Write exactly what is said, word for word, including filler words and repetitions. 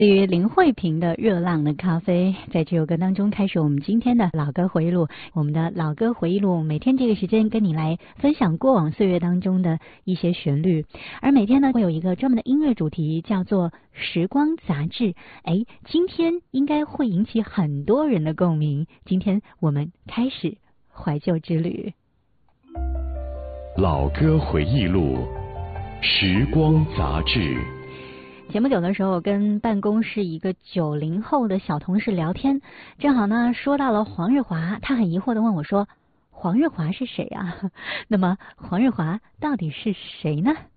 对于林慧萍的《热浪的咖啡》，在这首歌当中开始我们今天的老歌回忆录。我们的老歌回忆录每天这个时间跟你来分享过往岁月当中的一些旋律，而每天呢会有一个专门的音乐主题，叫做时光杂志。哎，今天应该会引起很多人的共鸣。今天我们开始怀旧之旅。 老歌回忆录，时光杂志。 前不久的时候，我跟办公室一个九零后的小同事聊天，正好呢说到了黄日华，他很疑惑地问我说：“黄日华是谁啊？”那么黄日华到底是谁呢？